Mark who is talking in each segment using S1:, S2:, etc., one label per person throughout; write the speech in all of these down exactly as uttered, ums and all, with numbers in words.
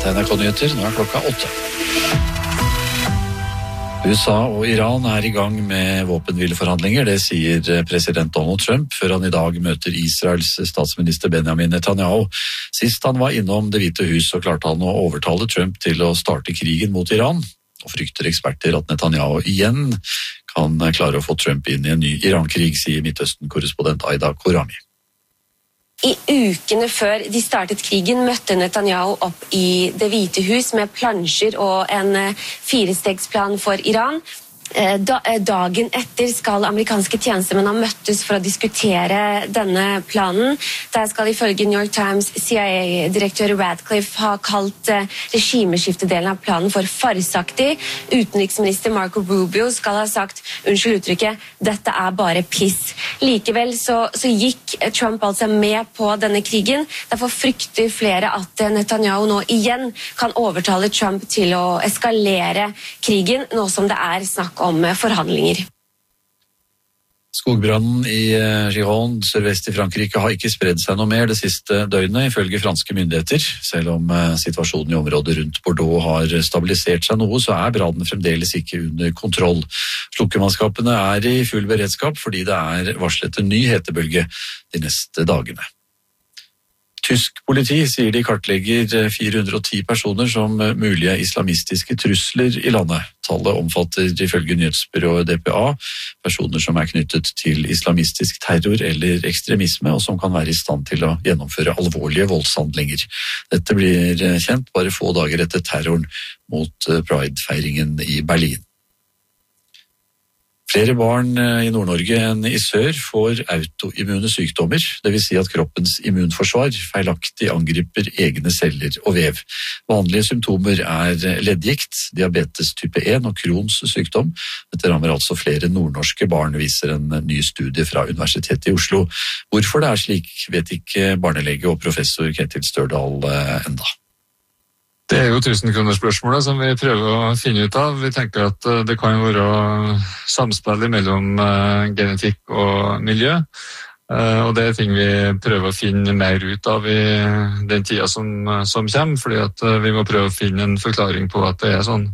S1: Dette er N R K-nyheter, nå er klokka åtte. U S A og Iran er i gang med våpenhvileforhandlinger, det sier president Donald Trump, før han i dag møter Israels statsminister Benjamin Netanyahu. Sist han var innom Det hvite hus, så klarte han å overtale Trump til å starte krigen mot Iran, og frykter eksperter at Netanyahu igjen kan klare å få Trump inn i en ny Iran-krig, sier Midtøsten-korrespondent Aida Korami.
S2: I ukene før de startet krigen møtte Netanyahu opp i Det hvite hus med plansjer og en firestegsplan for Iran. Dagen etter skal amerikanske tjenestemenn ha møttes for å diskutere denne planen. Der skal ifølge New York Times C I A-direktør Radcliffe ha kalt regimeskiftedelen av planen for farsaktig. Utenriksminister Marco Rubio skal ha sagt, unnskyld uttrykket, dette er bare piss. Likevel så, så gikk Trump altså med på denne krigen. Derfor frykter flere at Netanyahu nå igjen kan overtale Trump til å eskalere krigen, nå som det er snakk om forhandlinger.
S1: Skogbrannen i Gironde, sørvest i Frankrike, har ikke spredd seg noe mer det siste døgnet, ifølge franske myndigheter. Selv om situasjonen i området rundt Bordeaux har stabilisert seg noe, så er brannen fremdeles ikke under kontroll. Slukkemannskapene er i full beredskap fordi det er varslet en ny hetebølge de neste dagene. Tysk politi sier de kartlegger fire hundre og ti personer som mulige islamistiske trusler i landet. Tallet omfatter ifølge nyhetsbyrået D P A personer som er knyttet til islamistisk terror eller ekstremisme, og som kan være i stand til å gjennomføre alvorlige voldshandlinger. Dette blir kjent bare få dager etter terroren mot Pride-feiringen i Berlin. Flere barn i Nord-Norge enn i sør får autoimmune sykdommer, det vil si at kroppens immunforsvar feilaktig angriper egne celler og vev. Vanlige symptomer er leddgikt, diabetes type en og Crohns sykdom. Dette rammer altså flere nordnorske barn, viser en ny studie fra Universitetet i Oslo. Hvorfor det er slik, vet ikke barnelege og professor Ketil Størdal enda.
S3: Det er jo tusenkronerspørsmålet som vi prøver å finne ut av. Vi tenker at det kan være samspill mellom genetikk og miljø, og det er ting vi prøver å finne mer ut av i den tida som, som kommer, fordi at vi må prøve å finne en forklaring på at det er sånn.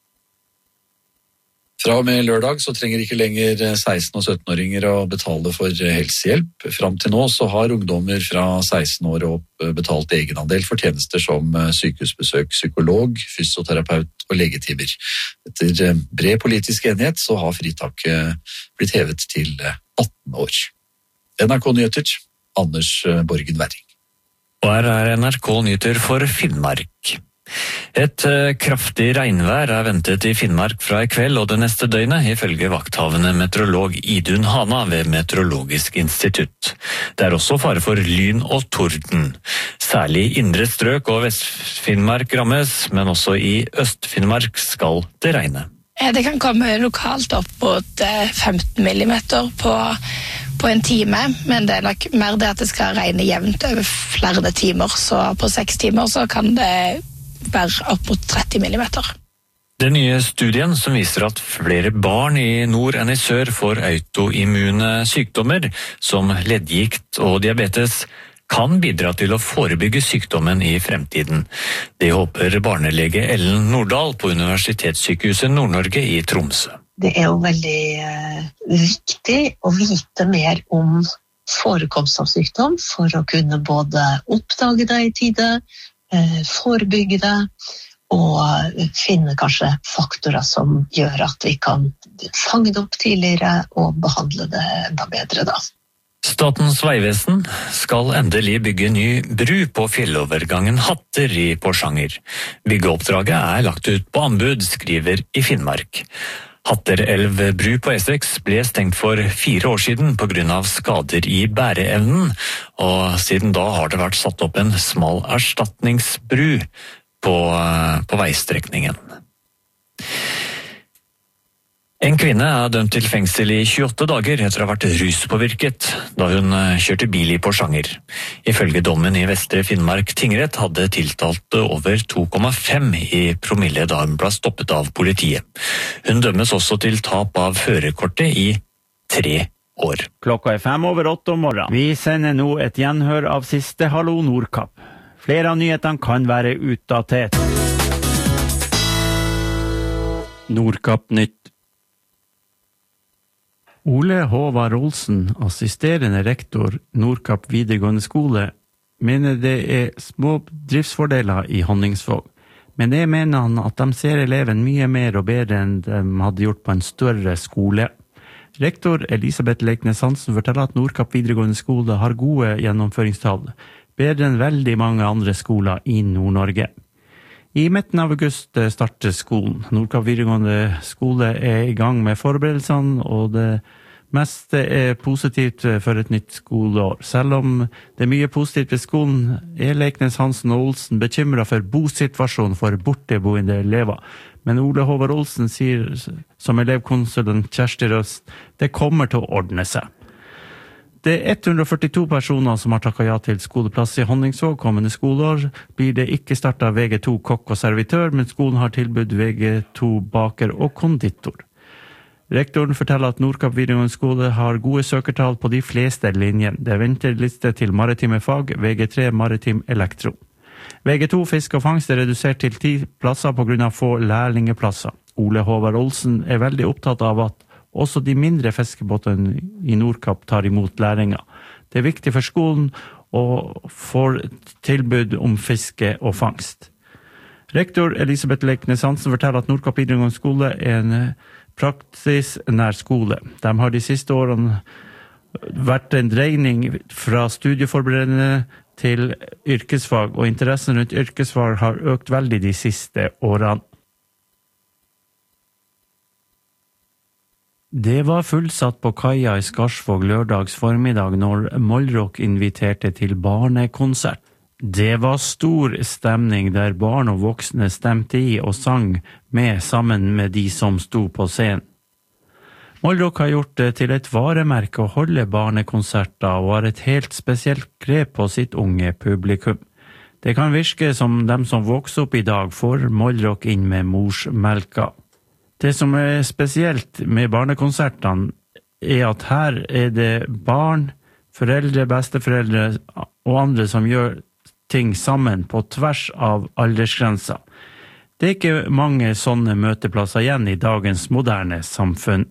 S1: Fra og med lørdag så trenger ikke lenger seksten- og sytten-åringer å betale for helsehjelp. Fram til nå så har ungdommer fra seksten år opp betalt egenandel for tjenester som sykehusbesøk, psykolog, fysioterapeut og legetimer. Etter bred politisk enighet så har fritaket blitt hevet til atten år. N R K-nyheter, Anders Borgen Werring.
S4: Og her er N R K-nyheter for Finnmark. Et kraftig regnvær er ventet i Finnmark fra i kveld og det neste døgnet, ifølge vakthavende meteorolog Idun Hana ved Meteorologisk institutt. Det er også fare for lyn og torden. Særlig indre strøk og Vest-Finnmark rammes, men også i Øst-Finnmark skal det regne.
S5: Det kan komme lokalt opp mot femten millimeter på, på en time, men det er nok mer det at det skal regne jevnt over flere timer, så på seks timer så kan det være opp mot tretti millimeter.
S4: Den nye studien som viser at flere barn i nord enn i sør får autoimmune sykdommer, som leddgikt og diabetes, kan bidra til å forebygge sykdommen i fremtiden. Det håper barnelege Ellen Nordahl på Universitetssykehuset Nord-Norge i Tromsø.
S6: Det er jo veldig eh, viktig å vite mer om forekomst av sykdom for å kunne både oppdage det i tide, forebygge det og finne kanskje faktorer som gjør at vi kan fange det opp tidligere og behandle det enda bedre da.
S4: Statens vegvesen skal endelig bygge ny bru på fjellovergangen Hatter i Porsanger. Byggeoppdraget er lagt ut på anbud, skriver i Finnmark. Hatterelv bru på E seks ble stengt for fire år siden på grunn av skader i bæreevnen, og siden da har det vært satt opp en smal erstatningsbru på, på veistrekningen. En kvinne er dømt til fengsel i tjueåtte dager etter å ha vært ruspåvirket da hun kjørte bil i Porsanger. Ifølge dommen i Vestre Finnmark tingrett hadde tiltalte over to komma fem i promille da hun ble stoppet av politiet. Hun dømmes også til tap av førerkortet i tre år.
S7: Klokka er fem over åtte om morgenen. Vi sender nå et gjenhør av siste Hallo Nordkapp. Flere av nyhetene kan være utdatert. Nordkapp Nytt. Ole Håvard Olsen, assisterende rektor Nordkapp videregående skole, mener det er små driftsfordeler i Honningsvåg. Men det mener han at de ser eleven mye mer og bedre enn de hadde gjort på en større skole. Rektor Elisabeth Leknes Hansen forteller at Nordkapp videregående skole har gode gjennomføringstall, bedre enn veldig mange andre skoler i Nord-Norge. I midten av august starter skolen. Nordkapp videregående skole er i gang med forberedelsene, og det meste er positivt for et nytt skoleår. Selv om det er mye positivt ved skolen, er Leknes Hansen og Olsen bekymret for bosituasjonen for borteboende elever. Men Ole Håvard Olsen sier som elevkonsulent Kjersti Røst, det kommer til å ordne seg. Det er ett hundre og førtito personer som har takket ja til skoleplass i Honningsvåg kommende skoleår. Blir det ikke startet V G to kokk og servitør, men skolen har tilbud V G to baker og konditor. Rektoren forteller at Nordkapp videregående skole har gode søkertall på de fleste linjene. Det venter liste til maritime fag, V G tre maritim elektro. V G to fisk og fangst er redusert til ti plasser på grunn av få lærlingeplasser. Ole Håvard Olsen er veldig opptatt av at også de mindre fiskebåtene i Nordkapp tar imot læringer. Det er viktig for skolen å få tilbud om fiske og fangst. Rektor Elisabeth Leknes Hansen forteller at Nordkapp videregående skole er en praksisnær skole. De har de siste årene vært en dreining fra studieforberedende til yrkesfag, og interessen rundt yrkesfag har økt veldig de siste årene. Det var fullsatt på kaia i Skarsvåg lørdags formiddag når Mollrock inviterte til barnekonsert. Det var stor stemning der barn og voksne stemte i og sang med sammen med de som sto på scenen. Mollrock har gjort det til et varemerke å holde barnekonserter og har et helt spesielt grep på sitt unge publikum. Det kan virke som dem som vokser opp i dag får Mollrock inn med morsmelka. Det som er spesielt med barnekonsertene er at her er det barn, foreldre, besteforeldre og andre som gjør ting sammen på tvers av aldersgrenser. Det er ikke mange sånne møteplasser igjen i dagens moderne samfunn.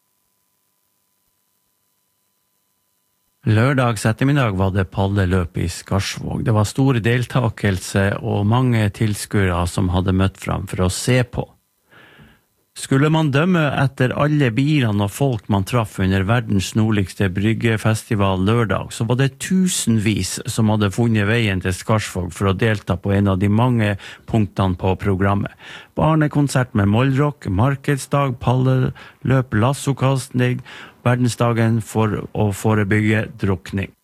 S7: Lørdags ettermiddag var det palleløp i Skarsvåg. Det var stor deltakelse og mange tilskuere som hadde møtt fram for å se på. Skulle man dømme etter alle bilene og folk man traff under verdens nordligste bryggefestival lørdag, så var det tusenvis som hadde funnet veien til Skarsvåg for å delta på en av de mange punktene på programmet. Barnekonsert med Mollrock, markedsdag, palleløp, lassokastning, verdensdagen for å forebygge drukning.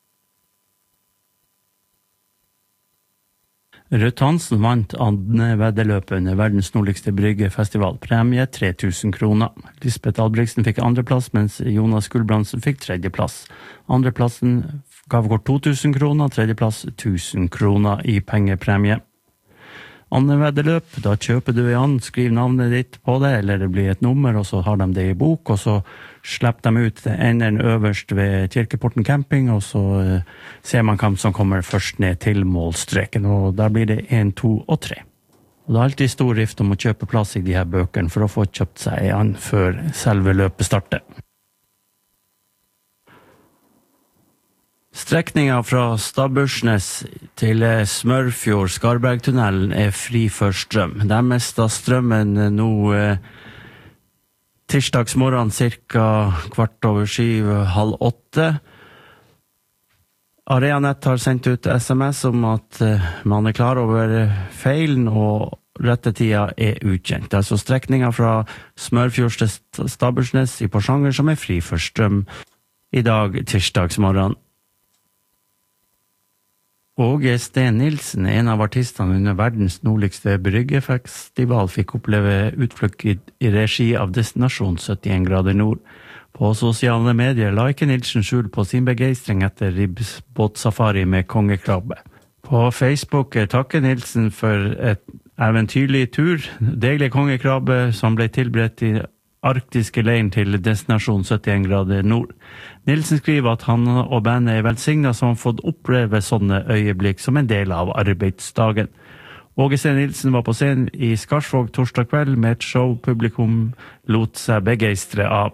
S7: Rødt Hansen vant andre veddeløpet under verdens nordligste bryggefestival. Premie tre tusen kroner. Lisbeth Albrigtsen fikk andreplass, mens Jonas Gullbrandsen fikk tredjeplass. Andreplassen gav kort to tusen kroner, tredjeplass tusen kroner i pengepremie. Andre veddeløp, da kjøper du en, skriv navnet ditt på det, eller det blir et nummer, og så har de det i bok, og så slipper de ut enden øverst ved Kirkeporten camping, og så ser man hvem som kommer først ned til målstreken, og der blir det en, to og tre. Og det er alltid stor rift om å kjøpe plass i de her bøkene for å få kjøpt seg en før selve løpet starter. Strekningen fra Stabbursnes til Smørfjord Skarbergtunnelen er fri for strøm. De mistet strømmen nå eh, tirsdagsmorgen cirka kvart over syv, halv åtte. Areanett har sendt ut sms om at eh, man er klar over feilen og rettetida er utkjent. Det er altså strekningen fra Smørfjord til Stabbursnes i Porsanger som er fri for strøm i dag tirsdagsmorgen. Åge Sten Nilsen, en av artistene under verdens nordligste bryggefestival, fikk oppleve utflukt i, i regi av Destinasjon syttien grader nord. På sosiale medier la ikke Nilsen skjul på sin begeistring etter ribbsbåtsafari med kongekrabbe. På Facebook takker Nilsen for et eventyrlig tur, deilig kongekrabbe som ble tilberedt i arktiske leiren til destinasjon syttien grader nord. Nilsen skriver at han og bandet er velsignet som har fått oppleve sånne øyeblikk som en del av arbeidsdagen. Åge C. Nilsen var på scenen i Skarsvåg torsdag kveld med et show publikum lot seg begeistre av.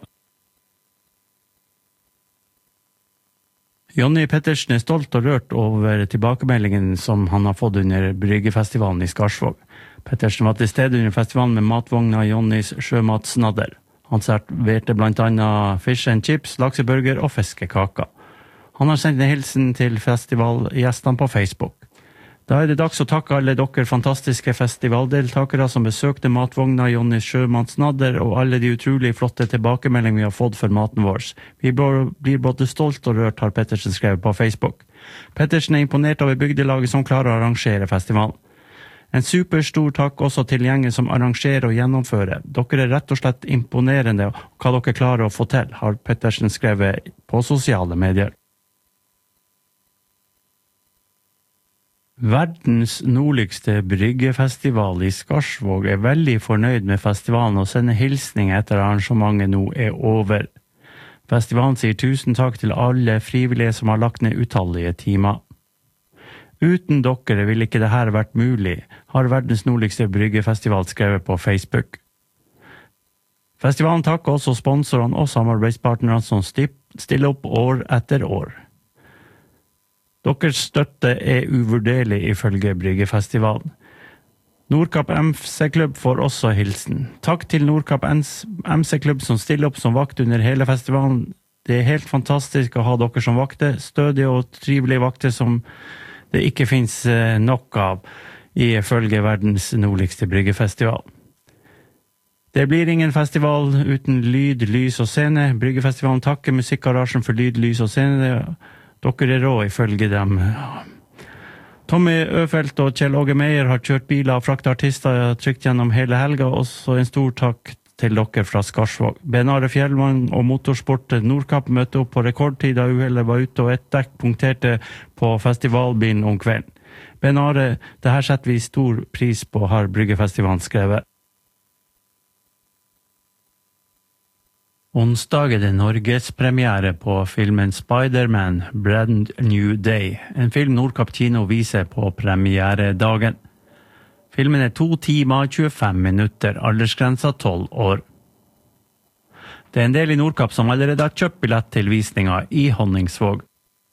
S7: Jonny Pettersen er stolt og rørt over tilbakemeldingen som han har fått under Bryggefestivalen i Skarsvåg. Pettersen var til stede under festivalen med matvogna Jonnys sjømatsnadder. Han serverte blant annet fish and chips, lakseburger og fiskekaker. Han har sendt en hilsen til festivalgjestene på Facebook. Da er det dags å takke alle dere fantastiske festivaldeltakere som besøkte matvogna Jonnys sjømatsnadder og alle de utrolig flotte tilbakemeldinger vi har fått for maten vår. Vi blir både stolt og rørt, har Pettersen skrevet på Facebook. Pettersen er imponert over bygdelaget som klarer å arrangere festivalen. En superstor takk også til gjengen som arrangerer og gjennomfører. Dere er rett og slett imponerende hva dere klarer å få til, har Pettersen skrevet på sosiale medier. Verdens nordligste bryggefestival i Skarsvåg er veldig fornøyd med festivalen og sender hilsninger etter arrangementet nå er over. Festivalen sier tusen takk til alle frivillige som har lagt ned utallige timer. Uten dere vil ikke dette vært mulig, har verdens nordligste bryggefestival skrevet på Facebook. Festivalen takker også sponsorene og samarbeidspartnerne som stiller opp år etter år. Deres støtte er uvurderlig ifølge Bryggefestivalen. Nordkapp M C-klubb får også hilsen. Takk til Nordkapp M C-klubb som stiller opp som vakt under hele festivalen. Det er helt fantastisk å ha dere som vakter, stødige og trivelige vakter som det ikke finnes nok av ifølge verdens nordligste bryggefestival. Det blir ingen festival uten lyd, lys og scene. Bryggefestivalen takker musikkarrasjen for lyd, lys og scene. Dere er rå ifølge dem. Tommy Øfeldt og Kjell Åge Meier har kjørt biler og fraktet artister trygt gjennom hele helga, og så en stor takk til dere fra Skarsvåg. Benare Fjellmann og Motorsport Nordkapp møtte opp på rekordtid da uhellet var ute og et dekk punkterte på festivalbilen om kvelden. Benare, det her setter vi stor pris på, har Bryggefestivalen skrevet. Onsdag er det Norges premiere på filmen Spider-Man Brand New Day, en film Nordkapp Kino viser på premieredagen. Filmen er to timer og tjuefem minutter, aldersgrensa tolv år. Det er en del i Nordkapp som allerede har kjøpt billett til visninga i Honningsvåg.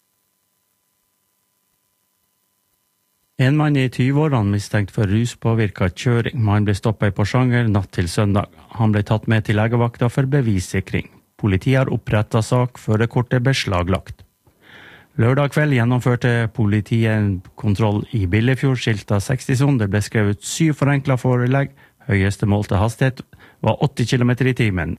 S7: En mann i tyve-årene mistenkt for ruspåvirket kjøring, men han ble stoppet i Porsanger natt til søndag. Han ble tatt med til legevakta for bevissikring. Politiet har opprettet sak før det kortet beslaglagt. Lørdag kveld gjennomførte politiet en kontroll i Billefjord, skilta seksti-sonen. Det ble skrevet syv forenklet forelegg. Høyeste målte hastighet var åtti kilometer i timen.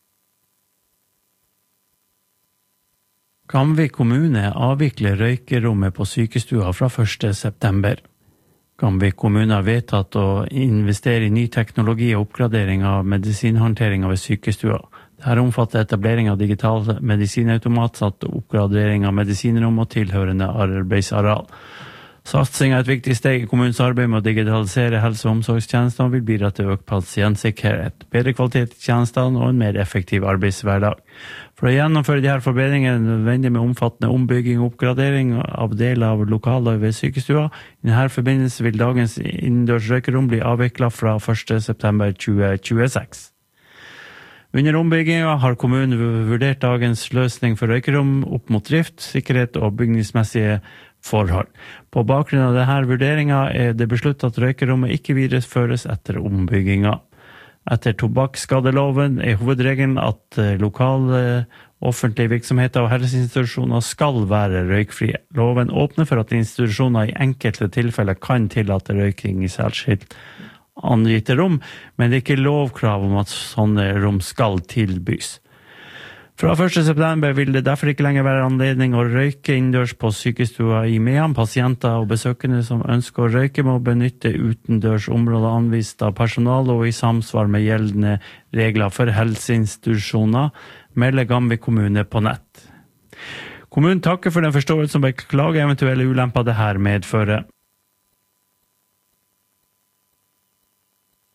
S7: Gamvik kommune avvikler røykerommet på sykestua fra første september. Gamvik kommune har vedtatt å investere i ny teknologi og oppgradering av medisinhåndtering ved sykestua. Dette omfatter etablering av digital medisinautomat samt oppgradering av medisinrom og tilhørende arbeidsareal. Satsing er et viktig steg i kommunens arbeid med å digitalisere helse- og omsorgstjenester og vil bidra til økt pasientsikkerhet, bedre kvalitet i tjenestene og en mer effektiv arbeidshverdag. For å gjennomføre disse forbedringene er det nødvendig med omfattende ombygging og oppgradering av deler av lokaler ved sykestua. I denne forbindelse vil dagens innendørs røykerom bli avviklet fra første september tjue tjueseks. Under ombyggingen har kommunen vurdert dagens løsning for røykerom opp mot drift, sikkerhet og bygningsmessige forhold. På bakgrunn av denne vurderingen er det besluttet at røykerommet ikke videreføres etter ombyggingen. Etter tobakksskadeloven er hovedregelen at lokale offentlige virksomheter og helseinstitusjoner skal være røykfrie. Loven åpner for at institusjoner i enkelte tilfeller kan tillate røyking i særskilt angitte rom, men det er ikke lovkrav om at sånne rom skal tilbys. Fra første september vil det derfor ikke lenger være anledning å røyke innendørs på sykestua i Mehamn. Pasienter og besøkende som ønsker å røyke må benytte utendørs områder anvist av personal og i samsvar med gjeldende regler for helseinstitusjoner, melder Gamvik kommune på nett. Kommunen takker for den forståelse som beklager eventuelle ulemper det her medfører.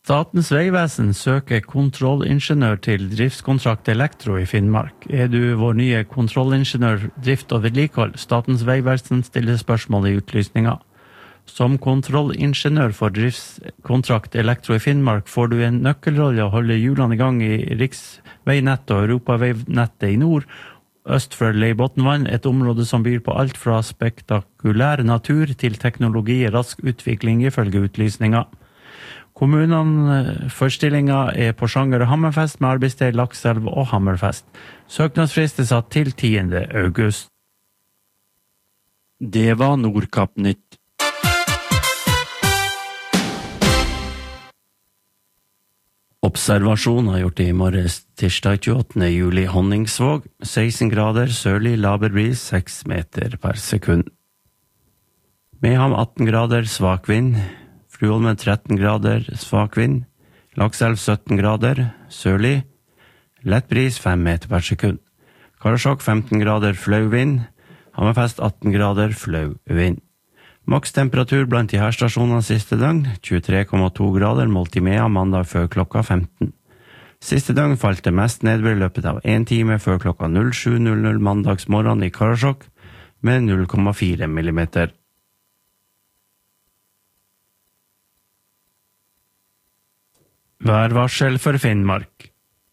S7: Statens vegvesen søker kontrollingeniør til driftskontrakt Elektro i Finnmark. Er du vår nye kontrollingeniør drift og vedlikehold? Statens vegvesen stiller spørsmål i utlysninga. Som kontrollingeniør for driftskontrakt Elektro i Finnmark får du en nøkkelrolle å holde hjulene i gang i riksveinettet og europaveinettet i nord, øst for Leibotnvann, et område som byr på alt fra spektakulær natur til teknologi i rask utvikling ifølge utlysninga. Kommunene for stillinga er Porsanger og Hammerfest med arbeidssted Lakselv og Hammerfest. Søknadsfrist er satt til tiende august. Det var Nordkapp Nytt. Observasjoner gjort i morges tirsdag tjueåttende juli Honningsvåg, seksten grader, sørlig laber bris seks meter per sekund. Mehamn atten grader, svak vind. Fruholmen tretten grader, svak vind. Lakselv sytten grader, sørlig. Lett bris fem meter per sekund. Karasjok femten grader, flau vind. Hammerfest atten grader, flau vind. Maks temperatur blant de her stasjonene siste døgn, tjuetre komma to grader, målt i Mea mandag før klokka femten. Siste døgn falt det mest nedbør i løpet av en time før klokka sju null null mandagsmorgen i Karasjok med null komma fire millimeter. Værvarsel for Finnmark.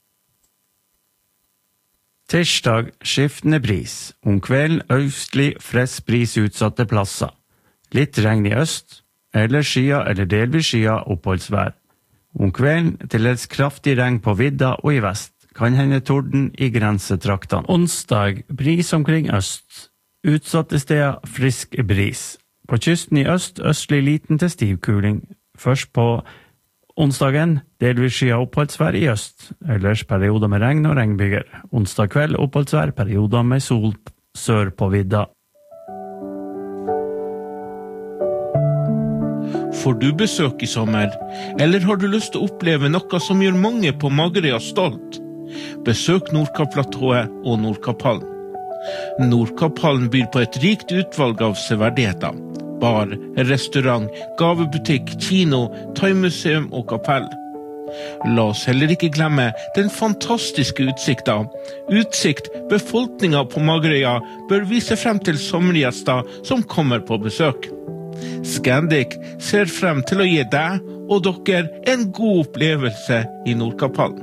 S7: Tirsdag skiftende bris. Om kvelden østlig frisk bris utsatte plasser. Litt regn i øst, eller skya eller delvis skya oppholdsvær. Om kvelden til dels kraftig regn på vidda og i vest. Kan hende torden i grensetraktene. Onsdag bris omkring øst. Utsatte steder frisk bris. På kysten i øst østlig liten til stiv kuling. Først på onsdagen delvis skya oppholdsvær i øst, ellers perioder med regn og regnbyger. Onsdag kveld oppholdsvær, perioder med sol sør på vidda.
S8: Får du besøk i sommer, eller har du lyst til å oppleve noe som gjør mange på Magerøya stolt? Besøk Nordkapp-platået og Nordkapphallen. Nordkapphallen byr på et rikt utvalg av severdigheter. Bar, restaurant, gavebutikk, kino, thaimuseum og kapell. La oss heller ikke glemme den fantastiske utsikta. Utsikt befolkninga på Magerøya bør vise frem til sommergjester som kommer på besøk. Scandic ser frem til å gi deg og dere en god opplevelse i Nordkapphallen.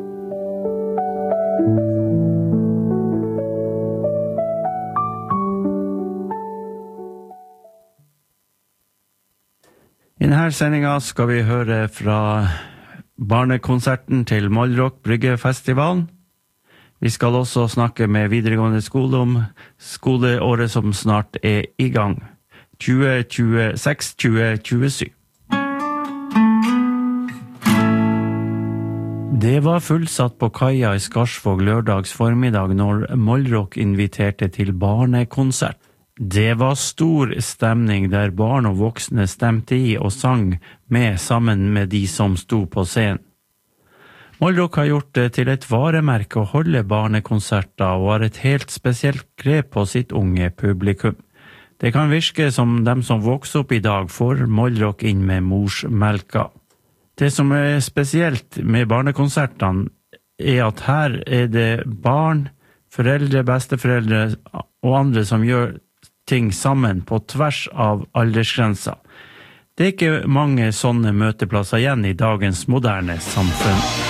S7: I denne sendinga skal vi høre fra barnekonserten til Mollrock Bryggefestivalen. Vi skal også snakke med videregående skole om skoleåret som snart er i gang. tjue tjueseks til tjue tjuesju. Det var fullsatt på kaia i Skarsvåg lørdags formiddag når Mollrock inviterte til barnekonsert. Det var stor stemning der barn og voksne stemte i og sang med sammen med de som sto på scenen. Mollrock har gjort det til et varemerke å holde barnekonserter og har et helt spesielt grep på sitt unge publikum. Det kan virke som dem som vokser opp i dag får Mollrock inn med morsmelka. Det som er spesielt med barnekonsertene er at her er det barn, foreldre, besteforeldre og andre som gjør ting sammen på tvers av aldersgrenser. Det er ikke mange sånne møteplasser igjen i dagens moderne samfunn.